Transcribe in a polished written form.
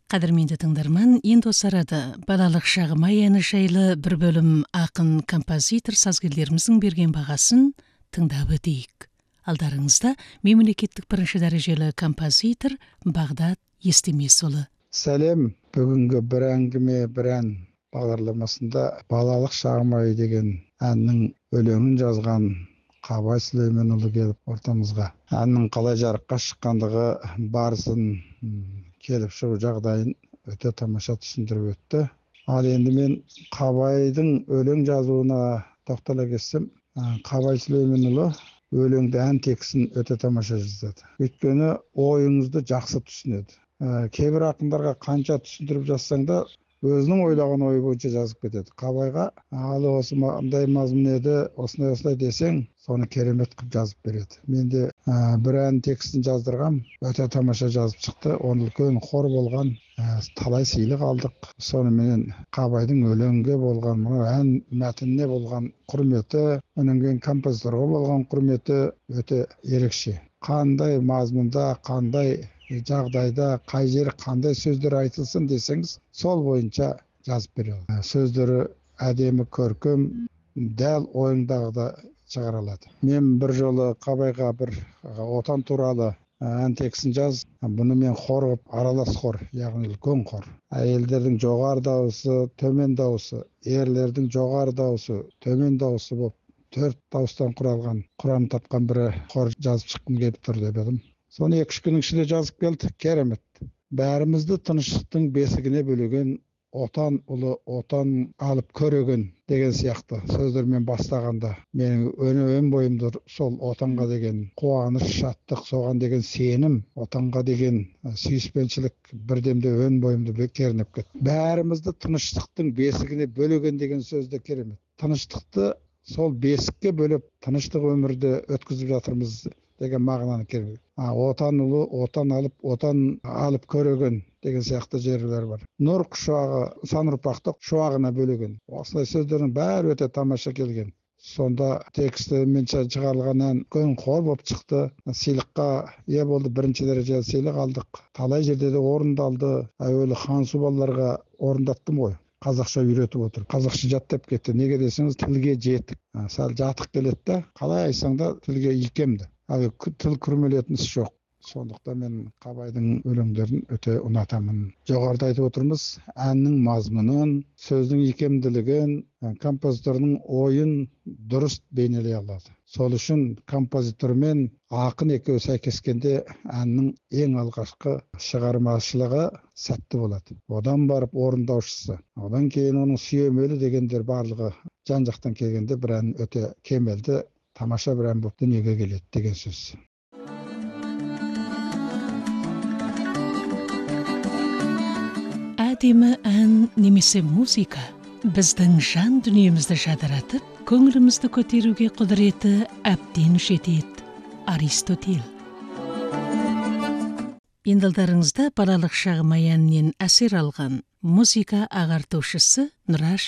Қадірменді тыңдарман, енді осы арада балалық шағым аяны жайлы бір бөлім ақын композитор сазгерлеріміздің берген бағасын тыңдап өтейік. Алдарыңызда мемлекеттік бірінші дәрежелі композитор Бағдат Естемесұлы. Сәлем, бүгінгі бір әңгіме, бір ән бағдарламасында балалық шағым айы деген әннің өлеңін жазған Қабай Сүлейменұлы келіп ортамызға. Әннің қалай жарыққа шыққандығы, барысын, келіп шығу жағдайын өте тамаша түсіндіріп өтті. Ал енді мен Қабайдың өлең жазуына тоқтала кетсем, Қабай Сүлейменұлы өлеңді ән текстін өте тамаша жазады. Өйткені ойыңызды жақсы түсінеді. Кейбір ақындарға қанша түсіндіріп жазсаң да, өзінің ойлаған ойы бойынша жазып кетеді. Қабайға алы осы мындай мазмұн еді, осындай десең, соны керемет қылып жазып береді. Мен де бір ән текстін жаздырғам, өте тамаша жазып шықты. Оны үлкен қор болған, талай сыйлық алдық. Сонымен Қабайдың өлеңге болған, ән мәтініне болған құрметі, онан кейін композиторға болған құрметі өте ерекше. Қандай мазмұнда, қандай жағдайда, қай жері қандай сөздер айтылсын десеңіз, сол бойынша жазып береді. Сөздері әдемі, көркем, дәл ойыңдағыда шығара алады. Мен бір жолы Қабайға бір отан туралы ән текстін жаз. Бұны мен хор қылып, аралас хор, яғни үлкен хор. Әйелдердің жоғары дауысы, төмен дауысы, ерлердің жоғары дауысы, төмен дауысы болып, 4 дауыстан құралған, құрам тапқан бір хор жазып шыққым келіп тұр деп едім. Соны 2-3 күннің ішінде жазып келді, керемет. Бәрімізді тыныштықтың бесігіне бөлеген, отан ұлы, отан алып көреген деген сияқты сөздермен бастағанда, менің өн бойымда сол отанға деген қуаныш, шаттық, соған деген сенім, отанға деген сүйіспеншілік бірдемде өн бойымды кернеп кетті. Бәрімізді тыныштықтың бесігіне бөлеген деген сөзді керемет. Тыныштықты сол бесікке бөліп, тыныштық өмірді өткізіп жатырмыз деген мағынаны керемет. Отан ұлы, отан алып көреген деген сияқты жерлер бар. Нұр құшағы, сан ұрпақты шуағына бөлеген. Осындай сөздердің бәрі өте тамаша келген. Сонда тексті менше шығарылған ән үлкен хор болып шықты. Сыйлыққа ие болды, бірінші дәрежелі сыйлық алдық. Талай жерде де орындалды. Әуелі Хансу балаларға орындаттым ғой. Қазақша үйретіп отыр. Қазақша жаттап кетті. Неге десеңіз, тілге жетік. Сәл жатық келеді да, қалай айтсаң да тілге икемді. Тіл күрмелетін іс жоқ. Сондықтан мен Қабайдың өлеңдерін өте ұнатамын. Жоғарыда айтып отырмыз, әннің мазмұнын, сөздің икемділігін, композиторның ойын дұрыс бейнелей алады. Сол үшін композитор мен ақын екеуі сәйкескенде әннің ең алғашқы шығармашылығы сәтті болады. Одан барып орындаушысы, одан кейін оның сүйемелі дегендер барлығы жан-жақтан келгенде бір ән өте кемелді, тамаша бір ән болып дүниеге келеді деген сөз. Әдемі ән немесе музыка біздің жан дүниемізді жадыратып, көңілімізді көтеруге құдіреті әбден жетеді. Аристотель. Енді алдарыңызда балалық шағым аянынан әсер алған музыка ағартушысы Нұраш